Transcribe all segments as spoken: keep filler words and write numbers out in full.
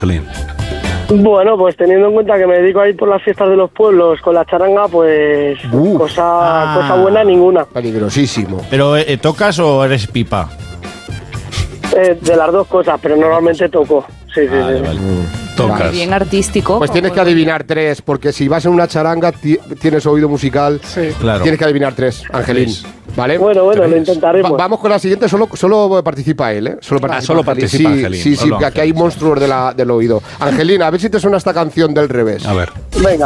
Angelín? Bueno, pues teniendo en cuenta que me dedico a ir por las fiestas de los pueblos con la charanga, pues Uf. cosa, Ah. cosa buena ninguna. Peligrosísimo. ¿Pero eh, tocas o eres pipa? Eh, de las dos cosas, pero normalmente toco. Sí, sí, Vale, sí. vale. Tocas. Bien artístico. Pues tienes que adivinar tres, porque si vas en una charanga, ti- tienes oído musical, Sí. Claro. tienes que adivinar tres, Angelín. Tres. ¿Vale? Bueno, bueno, lo Tres. intentaremos. Va- vamos con la siguiente, solo, solo participa él, ¿eh? Solo participa, Ah, solo Angelín. participa sí, Angelín, Sí, sí, solo que aquí hay Angelín, monstruos de la, del oído. Angelina, a ver si te suena esta canción del revés. A ver. Venga.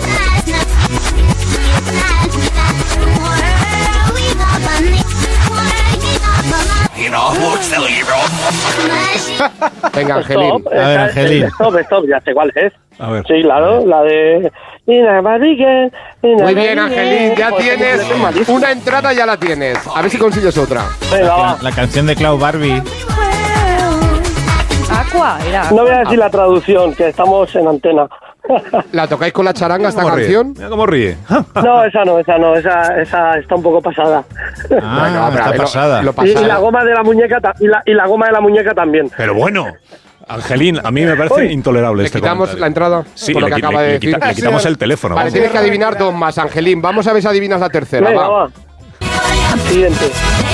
Venga, Angelín. Stop, A ver, esa- Angelín. Stop, stop, ya sé cuál es. A ver. Sí, claro, la de... Ina Marique, Ina Muy bien, Marique. Angelín, ya Pues, tienes es malísimo. una entrada, ya la tienes. A ver si consigues otra. Venga, La, va. la canción de Clau Barbie. Aqua, era. No voy a decir la traducción, que estamos en antena. ¿La tocáis con la charanga esta ¿Cómo ríe? canción? Mira cómo ríe. No, esa no, esa no, esa, esa está un poco pasada. Ah, Bueno, pero a está ver, lo- pasada. lo Y, y pasada. la goma de la muñeca ta- y la, y la goma de la muñeca también. Pero bueno, Angelín, a mí me parece Uy. intolerable ¿Le este quitamos comentario. la entrada? Sí, Por lo le, que qui- acaba le- de le quita- decir. le quitamos el teléfono. Vale, vamos. tienes que adivinar dos más, Angelín. Vamos a ver si adivinas la tercera. Venga, va. va. Siguiente.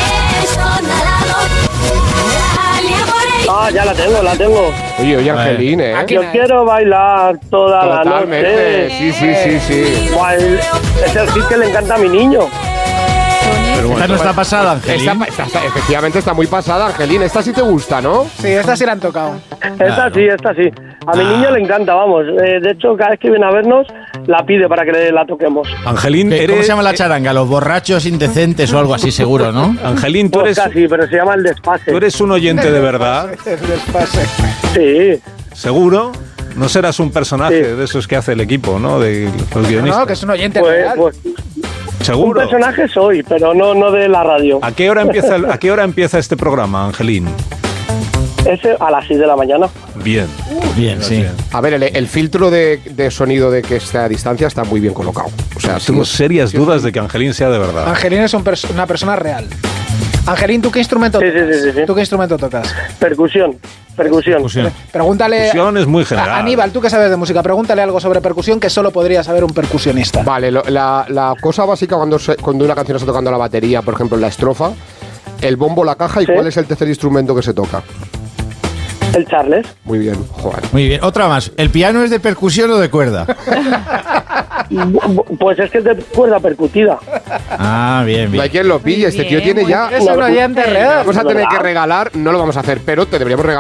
Ah, ya la tengo, la tengo. Oye, oye, Vale. Angelín, ¿eh? Aquí Yo no es. quiero bailar toda la Totalmente. noche. Sí, sí, sí, sí. Buah, el- es el hit que le encanta a mi niño. Pero Esta bueno, no está pasada, Angelín. Esta, esta- esta- efectivamente está muy pasada, Angelín. Esta sí te gusta, ¿no? Sí, esta sí la han tocado. Esta sí, esta sí. A mi Ah. niño le encanta, vamos. Eh, de hecho, cada vez que viene a vernos, la pide para que le- la toquemos. Angelín, ¿Qué- eres, ¿Cómo se llama la charanga? Los borrachos indecentes o algo así, seguro, ¿no? Angelín, tú Pues eres, casi, pero se llama el despase. tú eres un oyente de verdad, El despase. Sí. seguro. No serás un personaje Sí. de esos que hace el equipo, ¿no? De los guionistas. No, que es un oyente Pues, real. pues un Seguro. personaje soy, pero no, no de la radio. ¿A qué hora empieza el- a qué hora empieza este programa, Angelín? Ese a las seis de la mañana. Bien. Bien, sí. A ver, el, el filtro de, de sonido de que esté a distancia está muy bien colocado. O sea, sí, Tengo serias dudas de que Angelín sea de verdad. Angelín es un pers- una persona real. Angelín, ¿tú qué instrumento Sí, sí, tocas? sí, sí, sí. ¿Tú qué instrumento tocas? Percusión. Percusión. Percusión. Pregúntale... Percusión es muy a- general. Aníbal, tú que sabes de música, pregúntale algo sobre percusión que solo podría saber un percusionista. Vale, lo- la, la cosa básica cuando, se- cuando una canción está tocando la batería, por ejemplo, en la estrofa, el bombo, la caja y Sí. cuál es el tercer instrumento que se toca. El Charles. Muy bien, joder. Muy bien. Otra más. ¿El piano es de percusión o de cuerda? Bu- bu- Pues es que es de cuerda percutida. Ah, bien, No hay bien. quien lo pille, este tío bien, tiene muy ya... Es un oyente real. Vamos a tener que ¿Verdad? regalar, no lo vamos a hacer, pero te deberíamos regalar